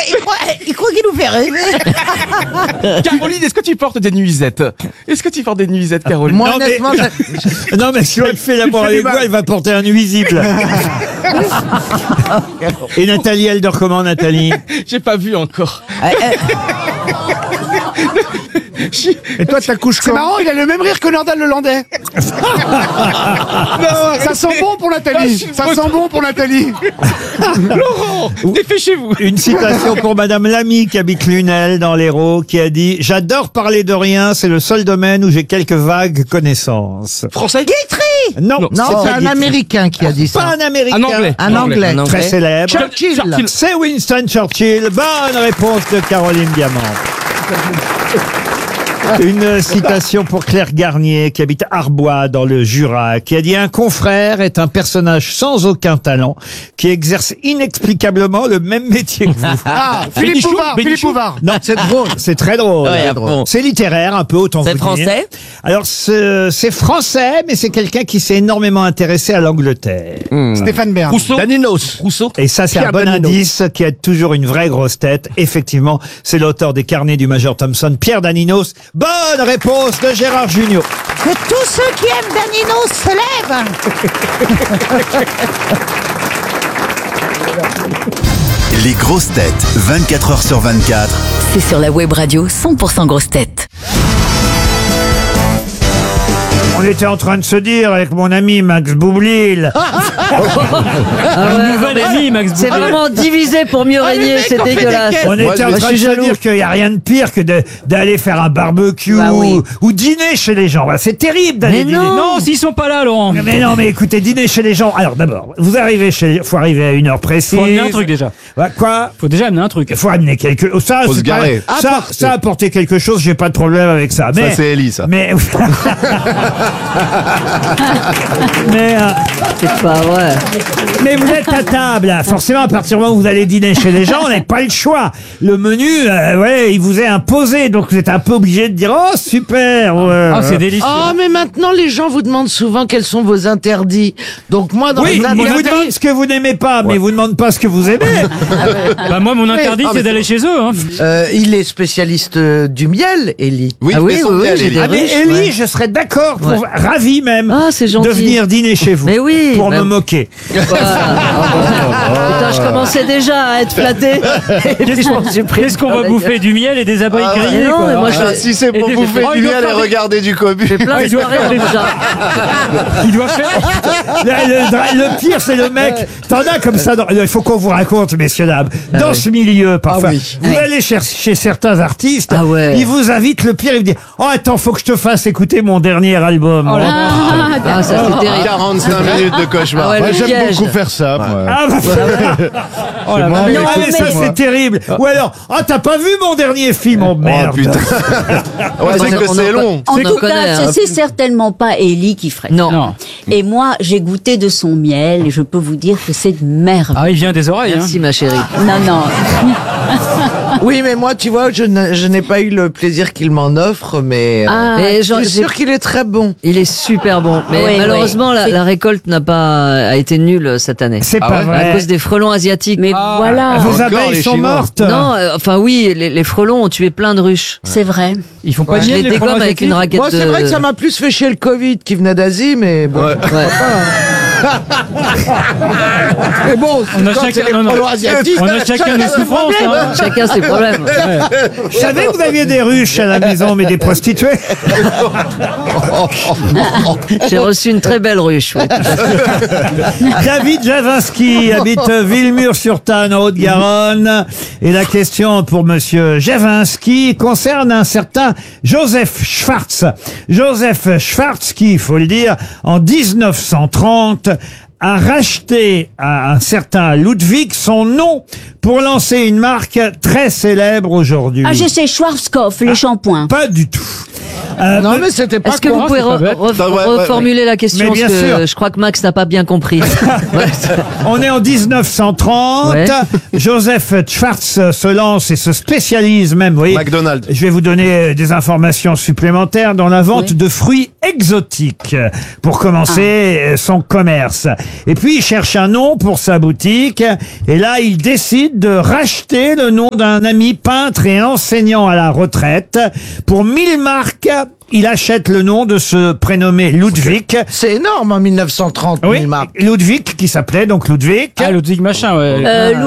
Il croit qu'il nous fait rêver. Caroline, est-ce que tu portes des nuisettes? Caroline? Moi, Non, mais- honnêtement, Non, mais si elle fait l'amour avec moi, elle va porter un nuisible. Et Nathalie, elle dort comment, Nathalie? J'ai pas vu encore. Et toi, t'as couché. C'est marrant, il a le même rire que Nordal le Landais. Ça sent bon pour Nathalie. Ça sent bon pour Nathalie. Laurent, dépêchez-vous. Une citation pour Madame Lamy qui habite Lunel dans l'Hérault qui a dit « J'adore parler de rien, c'est le seul domaine où j'ai quelques vagues connaissances. Français? » Non, non, c'est un Américain qui a dit Pas ça. un Américain. Un Anglais. Un Anglais. Très célèbre. Churchill. C'est Winston Churchill. Bonne réponse de Caroline Diamant. Une citation pour Claire Garnier, qui habite Arbois, dans le Jura, qui a dit « Un confrère est un personnage sans aucun talent, qui exerce inexplicablement le même métier que vous. Ah, Philippe Bouvard. » Non, c'est drôle. C'est très drôle. Ouais, à fond. C'est littéraire, un peu, autant C'est vous dire. français? Alors, c'est français, mais c'est quelqu'un qui s'est énormément intéressé à l'Angleterre. Stéphane Bern. Rousseau? Rousseau? Et ça, c'est un Pierre bon Daninos. indice qui aide toujours une vraie grosse tête. Effectivement, c'est l'auteur des carnets du Major Thompson, Pierre Daninos. Bonne réponse de Gérard Junior. Que tous ceux qui aiment Daninos se lèvent. Les grosses têtes, 24 heures sur 24. C'est sur la web radio 100% grosses têtes. On était en train de se dire avec mon ami Max Boublil. Nouvelle amie, Max C'est Boublil. vraiment divisé pour mieux régner, c'est dégueulasse. On était en train de se dire qu'il n'y a rien de pire que d'aller faire un barbecue Bah oui. ou dîner chez les gens. Voilà, c'est terrible d'aller Mais dîner. non. Non, s'ils sont pas là, Laurent. Mais non, mais écoutez, dîner chez les gens. Alors d'abord, vous arrivez faut arriver à une heure précise. Faut amener un truc déjà. Quoi? Faut déjà amener un truc. Il faut amener quelque chose. Ça, Faut c'est se pas- garer. ça, apporter quelque chose, j'ai pas de problème avec ça. Mais, c'est Ellie, ça. Mais, mais, C'est pas vrai. mais vous êtes à table, là. Forcément, à partir du moment où vous allez dîner chez les gens, on n'a pas le ouais, le menu, ouais, il vous est imposé, donc vous êtes un peu obligé de dire, oh, super. Ouais, Ah, c'est délicieux. Oh, mais maintenant, les gens vous demandent souvent quels sont vos interdits. Donc, moi, dans oui, les ils vous interdits... demandent ce que vous n'aimez pas, mais ils vous demandent pas ce que vous aimez. Bah, moi, mon interdit, Ah, mais c'est d'aller chez eux. Hein. il est spécialiste du miel, Ellie. Oui, Ah oui, mais son oui, miel, j'ai Ellie. des Ah, mais riches, Ellie, ouais. je serais d'accord, ravi même, Ah, c'est gentil. de venir dîner chez vous. Mais oui, Pour bah- me moquer. Putain, je commençais déjà à être flatté. Qu'est-ce qu'on va bouffer? Du miel et des abeilles grillées, Mais non, quoi. mais moi, Ah, si c'est pour Et- bouffer Oh, du il doit miel et faire des- regarder du cobu. J'ai plein de il doit soirées faire des- déjà. Il doit faire. Le pire, c'est le mec. T'en as comme ça. Il faut qu'on vous raconte, messieurs, dames. Dans ce milieu, parfois, vous allez chercher certains artistes. Ah ouais. Ils vous invitent, le pire, ils vous disent, oh, attends, faut que je te fasse écouter mon dernier album. Ah, ça c'est terrible. 45 minutes de cauchemar. Ah ouais, le piège. faire ça, moi. Ah, bah, Oh la moi. vache. ah, mais ça, c'est terrible. Ou alors, ah, t'as pas vu mon dernier film? Oh, merde. Oh putain. Ouais, c'est que On c'est en- long. En On en tout connaît, cas, hein. c'est certainement pas Ellie qui ferait. Non. Non. Et moi, j'ai goûté de son miel et je peux vous dire que c'est merveilleux. Ah, il vient des oreilles. Hein. Merci, ma chérie. Non, non. Oui, mais moi, tu vois, je n'ai pas eu le plaisir qu'il m'en offre, mais Ah, Et je suis sûr qu'il est très bon. Il est super bon. Mais Oui, malheureusement, oui. la récolte a été nulle cette année. C'est Ah pas ouais vrai. À cause des frelons asiatiques. Mais voilà, Vos Encore abeilles les sont Chinois. mortes. Non, enfin oui, les frelons ont tué plein de ruches. c'est vrai. Ils font pas de Je miel, les les frelons dégomme avec asiatiques une raquette Moi, c'est de... vrai que ça m'a plus fait chier le Covid qui venait d'Asie, mais bon. Ouais. Ouais. Mais bon, On a quand chacun- c'est les non, non. frelons asiatiques, On a chacun nos souffrances. Hein. Chacun ses problèmes. Je savais que vous aviez des ruches à la maison, mais des prostituées. J'ai reçu une très belle ruche. Ouais. David Javinski habite Villemur-sur-Tanne, en Haute-Garonne. Et la question pour monsieur Javinski concerne un certain Joseph Schwartz. Joseph Schwartz qui, il faut le dire, en 1930, a racheté à un certain Ludwig son nom pour lancer une marque très célèbre aujourd'hui. Ah, je sais, Schwarzkopf, les shampoings. Pas du tout. Non, mais c'était pas Est-ce que vous pouvez reformuler la question, Mais bien parce que sûr. je crois que Max n'a pas bien compris. On est en 1930. Ouais. Joseph Schwartz se lance et se spécialise même, vous voyez. McDonald's. Je vais vous donner des informations supplémentaires dans la vente de fruits exotiques pour commencer son commerce. Et puis il cherche un nom pour sa boutique et là il décide de racheter le nom d'un ami peintre et enseignant à la retraite. Pour 1000 marks, il achète le nom de ce prénommé Ludwig. C'est énorme en 1930, Oui, 1000 marques. Ludwig qui s'appelait donc Ludwig. Ah, Ludwig machin, ouais.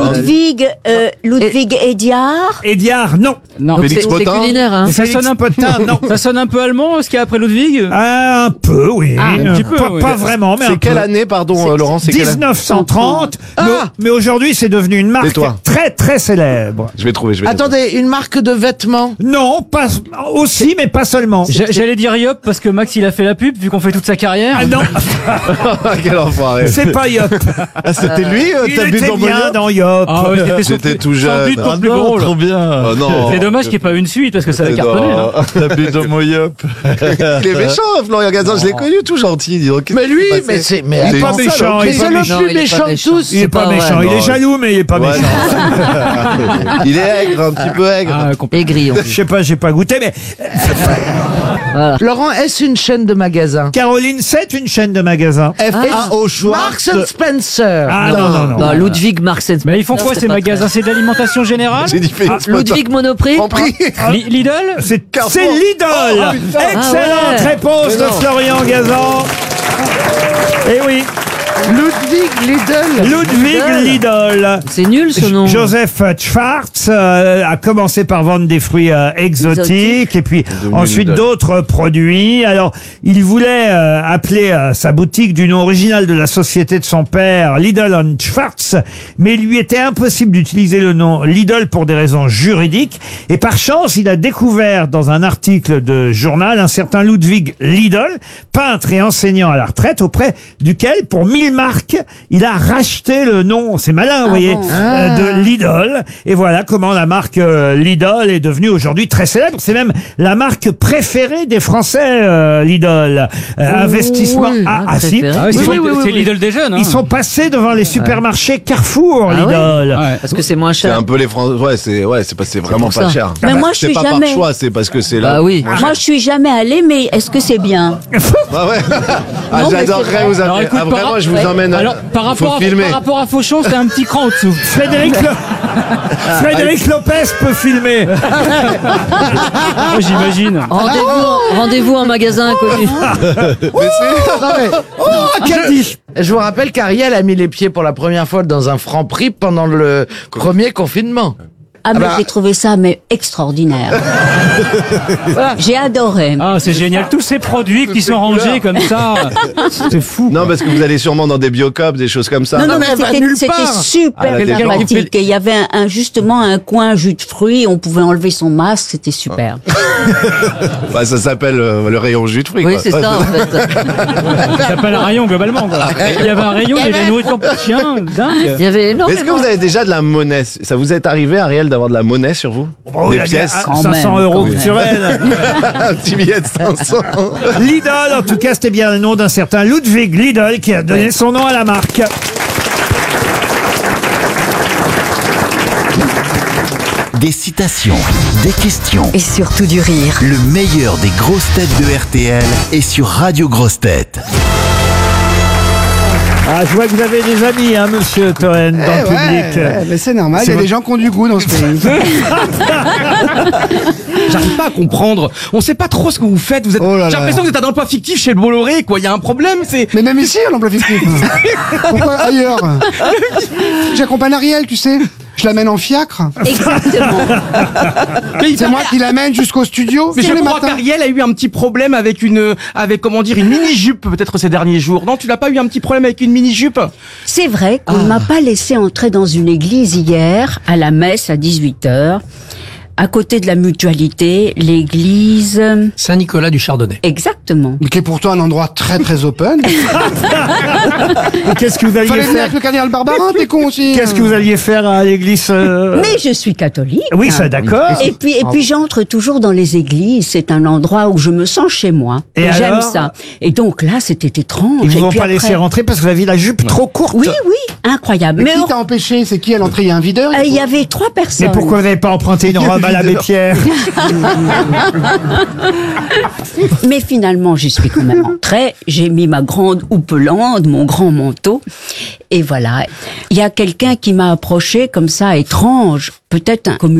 Ludwig Ediard. Ediard, non. Non. Donc Félix c'est Potin. culinaire, hein. Ça sonne un peu, Potin, non. Ça sonne un peu allemand, ce qu'il y a après Ludwig. Un peu, oui. un petit peu, pas, oui. pas vraiment, mais un C'est quelle peu. année, pardon, Laurent? C'est quelle année 1930. Ah. Mais aujourd'hui, c'est devenu une marque Tais-toi. très très célèbre. Je vais trouver. Attendez, une marque de vêtements. Non, pas aussi, mais pas seulement. J'allais dire Yop parce que Max il a fait la pub vu qu'on fait toute sa carrière. Ah non, Quel enfoiré. c'est pas Yop. Ah, c'était lui, Il t'as bu était dans bien Moya dans Yop. Ah ouais, J'étais tout sans jeune. doute ton plus gros rôle. bien. Oh non. C'est dommage qu'il n'y ait pas eu une suite parce que ça avait cartonné. hein. La bulle de Moyop. Il est méchant, Florian Gazan. Je l'ai connu tout gentil. Dis donc. Mais lui, Qu'est-ce qui mais s'est c'est, passé mais Il est pas attends, méchant, mais il est c'est pas le méchant. plus il est pas méchant de méchant. tous. Il est pas vrai. méchant. Il est Non. jaloux, mais il est pas Ouais, méchant. Il est aigre, un petit peu aigre. Ah, complètement. Aigri, on Je dit. sais pas, j'ai pas goûté, mais Laurent, est-ce une chaîne de magasins? Caroline, c'est une chaîne de magasins. F.A.O. Marks and Spencer. Ah non, non, non. Bah, Ludwig Marxen. Mais ils font quoi ces magasins? C'est de l'alimentation générale? J'ai dit Félix Potin. Ludwig Monoprix. En prix. Lidl? C'est Carrefour. Lidl. Excellente ouais. réponse de Florian Gazan. Eh oui, Ludwig Lidl. Ludwig Lidl. C'est nul ce nom. Joseph Schwartz a commencé par vendre des fruits exotiques et puis ensuite Lidl. d'autres produits. Alors, il voulait appeler sa boutique du nom original de la société de son père, Lidl & Schwartz, mais il lui était impossible d'utiliser le nom Lidl pour des raisons juridiques. Et par chance, il a découvert dans un article de journal un certain Ludwig Lidl, peintre et enseignant à la retraite, auprès duquel, pour 1000 marques, il a racheté le nom, c'est malin, vous voyez, de Lidl. Et voilà comment la marque Lidl est devenue aujourd'hui très célèbre. C'est même la marque préférée des Français, Lidl. Investissement oui, si. préférée. Ah ouais, c'est Oui. Lidl des jeunes. Hein. Ils sont passés devant les supermarchés Carrefour, Ah Lidl. Ouais. Parce que c'est moins C'est cher. un peu les Français. Ouais, c'est vraiment pour pas ça. cher. Mais moi, je c'est suis pas jamais- par choix, c'est parce que c'est là. Bah oui. Moi, je suis jamais allée, mais est-ce que c'est bien? Ah ouais. Ah, Non, mais j'adorerais c'est vrai. vous Alors, amener. écoute, Ah, vraiment, je vous emmène. Alors, par Faut rapport, filmer. par rapport à Fauchon, c'est un petit cran au-dessous. Frédéric Lopez peut filmer. Moi, j'imagine. Rendez-vous en magasin inconnu. Non, mais, Qu'a dit je vous rappelle qu'Ariel a mis les pieds pour la première fois dans un Franprix pendant le premier confinement. Ah, mais bah- j'ai trouvé ça mais extraordinaire. J'ai adoré. Ah, c'est génial. Tous ces produits qui sont rangés comme ça. C'est fou. Non, parce que vous allez sûrement dans des biocops, des choses comme ça. Non, non, mais mais elle va c'était nulle c'était part. super Ah, là, t'es pratique. Et il y avait justement un coin jus de fruits, on pouvait enlever son masque, c'était super. Bah, ça s'appelle le rayon jus de fruits. Oui, quoi. c'est ça en fait. Ça s'appelle un rayon globalement. Quoi. Il y avait un rayon, il y avait la nourriture pour chien, dingue. Il y avait Mais est-ce que énormément. vous avez déjà de la monnaie? Ça vous est arrivé, Ariel, d'avoir de la monnaie sur vous? Oh, Des il a pièces? dit, Quand 500 même, euros quand même. culturels. Un petit billet de 500. Lidl, en tout cas, c'était bien le nom d'un certain Ludwig Lidl qui a donné son nom à la marque. Des citations, des questions. Et surtout du rire. Le meilleur des grosses têtes de RTL est sur Radio Grosses Têtes. Ah, je vois que vous avez des amis, hein, monsieur Toen, dans le public. mais c'est normal, il y C'est a des votre- gens qui ont du goût dans ce pays. J'arrive pas à comprendre. On sait pas trop ce que vous faites. Vous êtes. Oh là J'ai là. l'impression que vous êtes un emploi fictif chez le Bolloré, quoi. Il y a un problème, c'est. Mais même ici, l'emploi fictif. Pourquoi ailleurs? J'accompagne Ariel, tu sais. Je l'amène en fiacre. Exactement. C'est moi qui l'amène jusqu'au studio. Mais tous je les crois matins. qu'Ariel a eu un petit problème avec une mini-jupe peut-être ces derniers jours. Non, tu n'as pas eu un petit problème avec une mini-jupe? C'est vrai qu'on ne m'a pas laissé entrer dans une église hier, à la messe à 18h. à côté de la mutualité, l'église... Saint-Nicolas du Chardonnay. Exactement. Qui est pourtant un endroit très très open. Et qu'est-ce que vous alliez Fallait venir faire avec le cardinal Barbarin, t'es con aussi. Qu'est-ce que vous alliez faire à l'église Mais je suis catholique. Oui, ça d'accord. Et puis j'entre toujours dans les églises. C'est un endroit où je me sens chez moi. Et j'aime alors ça. Et donc là, c'était étrange. Ils Et vous ont puis pas après- laissé rentrer parce que vous aviez la jupe trop courte. Oui, incroyable. Mais qui t'a empêché? C'est qui à l'entrée? Il y a un videur? Il y avait 3 personnes. Mais pourquoi vous n'avez pas emprunté une robe à l'abbé Pierre? Mais finalement, j'y suis quand même entrée. J'ai mis ma grande houppelande, mon grand manteau. Et voilà. Il y a quelqu'un qui m'a approché comme ça, étrange. Peut-être un